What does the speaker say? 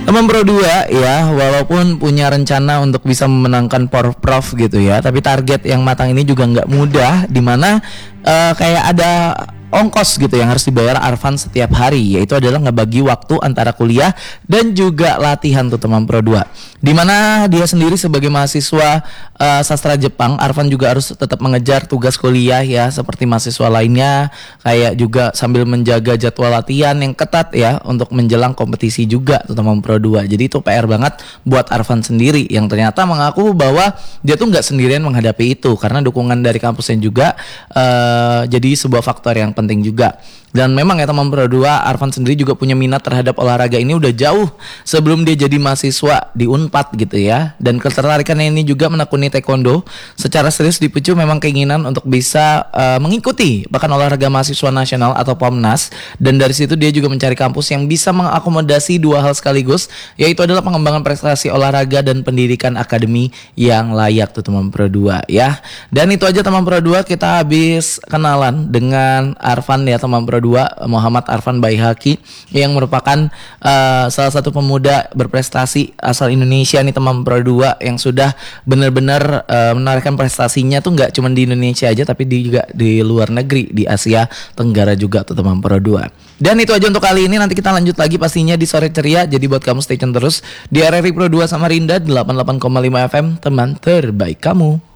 Teman Pro 2 ya, walaupun punya rencana untuk bisa memenangkan Porprov gitu ya, tapi target yang matang ini juga nggak mudah, dimana kayak ada ongkos gitu yang harus dibayar Arfan setiap hari, yaitu adalah ngebagi waktu antara kuliah dan juga latihan tuh teman Pro 2. Dimana dia sendiri sebagai mahasiswa sastra Jepang, Arfan juga harus tetap mengejar tugas kuliah ya seperti mahasiswa lainnya, kayak juga sambil menjaga jadwal latihan yang ketat ya untuk menjelang kompetisi juga tuh teman Pro 2. Jadi itu PR banget buat Arfan sendiri yang ternyata mengaku bahwa dia tuh nggak sendirian menghadapi itu karena dukungan dari kampusnya juga jadi sebuah faktor yang penting juga. Dan memang ya teman Pro 2, Arfan sendiri juga punya minat terhadap olahraga ini udah jauh sebelum dia jadi mahasiswa di Unpad gitu ya. Dan ketertarikannya ini juga menekuni taekwondo secara serius dipicu memang keinginan untuk bisa mengikuti bahkan olahraga mahasiswa nasional atau POMNAS. Dan dari situ dia juga mencari kampus yang bisa mengakomodasi dua hal sekaligus, yaitu adalah pengembangan prestasi olahraga dan pendidikan akademi yang layak tuh teman Pro 2 ya. Dan itu aja teman Pro 2, kita habis kenalan dengan Arfan ya teman Pro 2, Muhammad Arfan Baihaqi yang merupakan salah satu pemuda berprestasi asal Indonesia nih teman Pro 2 yang sudah benar-benar menarikkan prestasinya tuh nggak cuma di Indonesia aja tapi juga di luar negeri, di Asia Tenggara juga tuh teman Pro 2. Dan itu aja untuk kali ini, nanti kita lanjut lagi pastinya di Sore Ceria. Jadi buat kamu stay tune terus di RRI Pro 2 Samarinda 88,5 FM, teman terbaik kamu.